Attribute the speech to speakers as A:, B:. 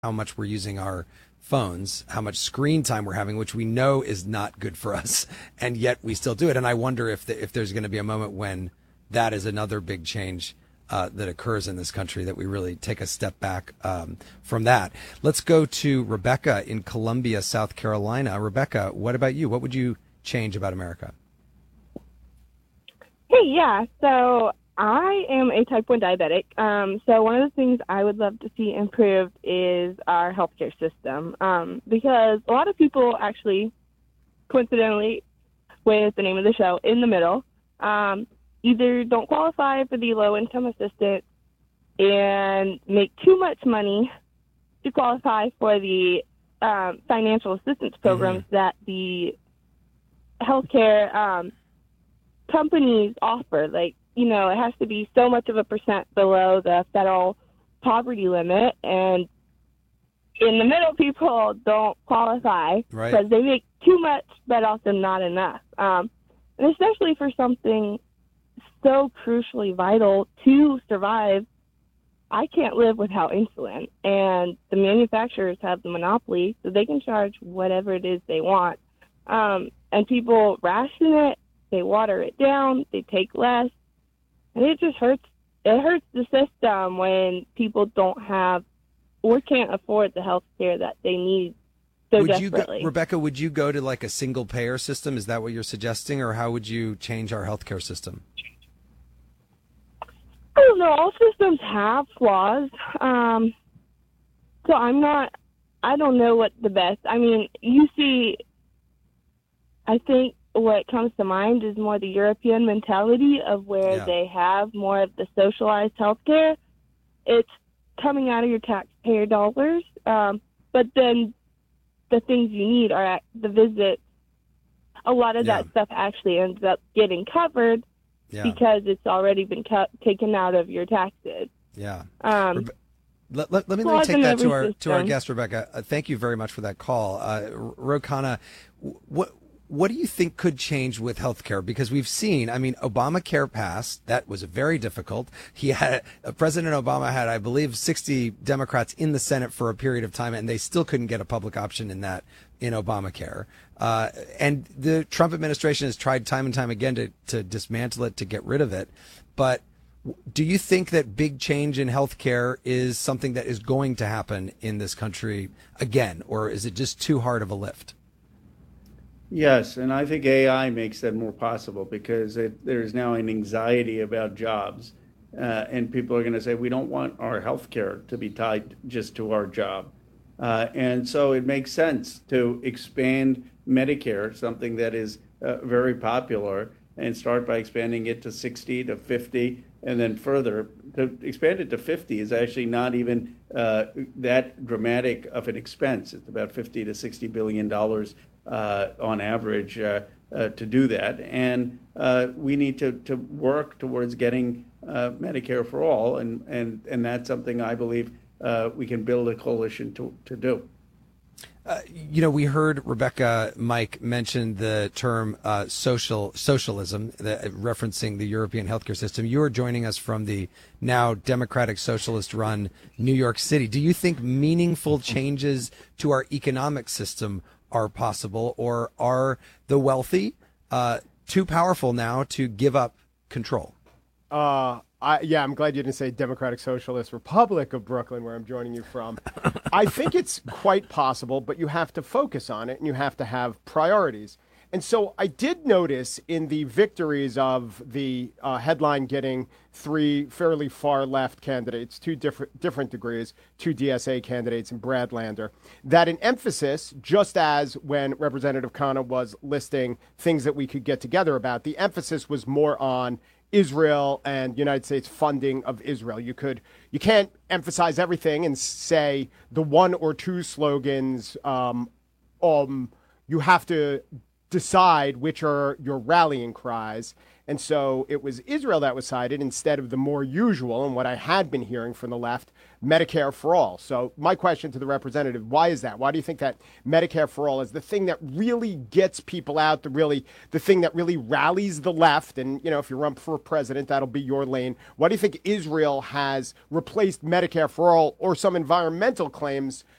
A: how much we're using our phones, how much screen time we're having, which we know is not good for us, and yet we still do it. And I wonder if there's going to be a moment when that is another big change that occurs in this country, that we really take a step back from that. Let's go to Rebecca in Columbia, South Carolina. Rebecca, what about you? What would you change about America?
B: Hey, yeah. So I am a type 1 diabetic. So one of the things I would love to see improved is our healthcare system, because a lot of people actually, coincidentally, with the name of the show, In the Middle, either don't qualify for the low-income assistance and make too much money to qualify for the financial assistance programs that the healthcare companies offer. Like, you know, it has to be so much of a percent below the federal poverty limit, and in the middle, people don't qualify because they make too much, but also not enough. And especially for something so crucially vital to survive, I can't live without insulin, and the manufacturers have the monopoly, so they can charge whatever it is they want. And people ration it, they water it down, they take less, and it just hurts. It hurts the system when people don't have or can't afford the health care that they need so desperately.
A: Rebecca, would you go to like a single payer system? Is that what you're suggesting, or how would you change our healthcare system?
B: I don't know. All systems have flaws. So I don't know what the best. I mean, you see, I think what comes to mind is more the European mentality of where they have more of the socialized healthcare. It's coming out of your taxpayer dollars, but then the things you need are at the visit. A lot of that stuff actually ends up getting covered because it's already been taken out of your taxes.
A: Yeah. Let me take that to our guest, Rebecca. Thank you very much for that call. Ro Khanna, what do you think could change with healthcare? Because we've seen, I mean, Obamacare passed. That was very difficult. President Obama had, I believe, 60 Democrats in the Senate for a period of time, and they still couldn't get a public option in Obamacare. And the Trump administration has tried time and time again to dismantle it, to get rid of it. But do you think that big change in healthcare is something that is going to happen in this country again, or is it just too hard of a lift?
C: Yes, and I think AI makes that more possible because there's now an anxiety about jobs, and people are going to say, we don't want our health care to be tied just to our job. And so it makes sense to expand Medicare, something that is very popular, and start by expanding it to 60 to 50, and then further. To expand it to 50 is actually not even that dramatic of an expense. It's about $50 to $60 billion on average to do that. And we need to work towards getting Medicare for all. And that's something I believe we can build a coalition to do.
A: We heard Rebecca, Mike, mention the term socialism, referencing the European healthcare system. You are joining us from the now Democratic Socialist-run New York City. Do you think meaningful changes to our economic system are possible, or are the wealthy too powerful now to give up control?
D: I'm glad you didn't say Democratic Socialist Republic of Brooklyn, where I'm joining you from. I think it's quite possible, but you have to focus on it and you have to have priorities. And so I did notice in the victories of the headline getting three fairly far left candidates, two different degrees, two DSA candidates and Brad Lander, that an emphasis, just as when Representative Khanna was listing things that we could get together about, the emphasis was more on Israel and United States funding of Israel. You can't emphasize everything and say the one or two slogans. You have to decide which are your rallying cries. And so it was Israel that was cited instead of the more usual, and what I had been hearing from the left, Medicare for all. So my question to the representative, why is that? Why do you think that Medicare for all is the thing that really gets people out, the thing that really rallies the left? And, if you run for president, that'll be your lane. Why do you think Israel has replaced Medicare for all or some environmental claims